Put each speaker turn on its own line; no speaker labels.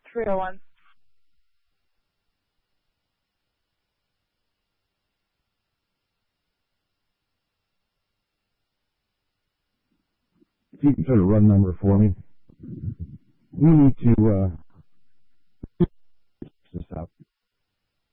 301.
If you can try to run number for me. We need to